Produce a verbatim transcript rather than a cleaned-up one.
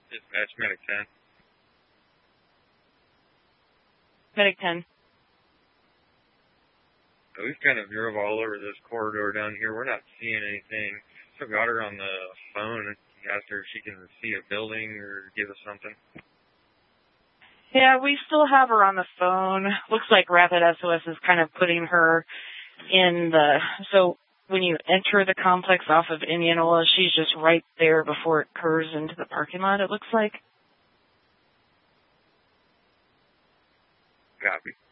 Dispatch Medic ten. Medic ten. We've kind of drove all over this corridor down here. We're not seeing anything. So got her on the phone and asked her if she can see a building or give us something. Yeah, we still have her on the phone. Looks like Rapid S O S is kind of putting her in the... So when you enter the complex off of Indianola, she's just right there before it curves into the parking lot, it looks like. Copy.